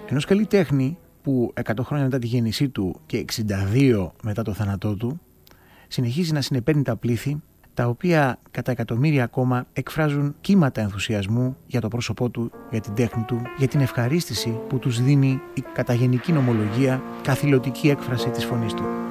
Ενός καλλιτέχνη που 100 χρόνια μετά τη γέννησή του και 62 μετά το θάνατό του συνεχίζει να συνεπέρνει τα πλήθη, τα οποία κατά εκατομμύρια ακόμα εκφράζουν κύματα ενθουσιασμού για το πρόσωπό του, για την τέχνη του, για την ευχαρίστηση που τους δίνει η κατά γενική νομολογία καθηλωτική έκφραση της φωνής του.